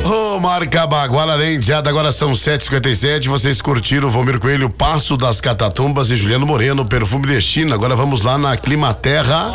Marca Baguala Lenteada, agora são 7h57. Vocês curtiram o Valmir Coelho, Passo das Catatumbas e Juliano Moreno, Perfume de China. Agora vamos lá na Climaterra.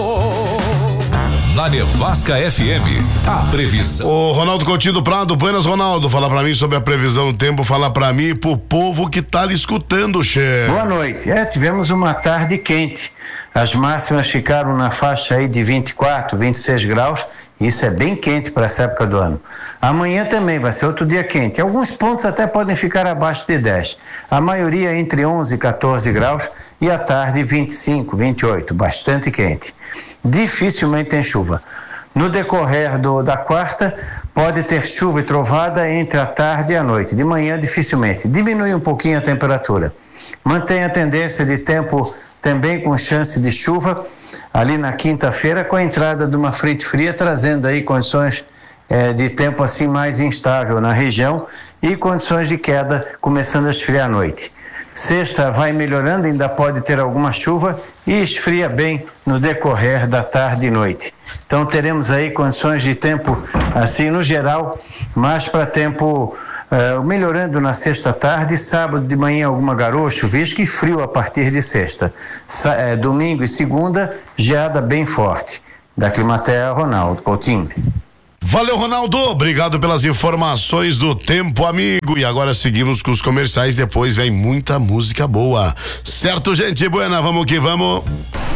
Na Nevasca FM, a previsão. O Ronaldo Coutinho do Prado, buenas, Ronaldo, fala pra mim sobre a previsão do tempo, fala pra mim e pro povo que tá lhe escutando, chefe. Boa noite, tivemos uma tarde quente, as máximas ficaram na faixa aí de 24, 26 graus, isso é bem quente para essa época do ano. Amanhã também vai ser outro dia quente, alguns pontos até podem ficar abaixo de 10, a maioria entre 11 e 14 graus e à tarde 25, 28, bastante quente. Dificilmente tem chuva. No decorrer da quarta, pode ter chuva e trovada entre a tarde e a noite. De manhã, dificilmente. Diminui um pouquinho a temperatura. Mantém a tendência de tempo também com chance de chuva ali na quinta-feira, com a entrada de uma frente fria, trazendo aí condições de tempo assim mais instável na região e condições de queda começando a esfriar à noite. Sexta vai melhorando, ainda pode ter alguma chuva e esfria bem no decorrer da tarde e noite. Então teremos aí condições de tempo assim no geral, mais para tempo melhorando na sexta tarde, sábado de manhã alguma garoa, chuvisco e frio a partir de sexta. Domingo e segunda, geada bem forte. Da Climaterra, Ronaldo Coutinho. Valeu, Ronaldo, obrigado pelas informações do tempo, amigo, e agora seguimos com os comerciais, depois vem muita música boa, certo, gente? Buena, vamos que vamos.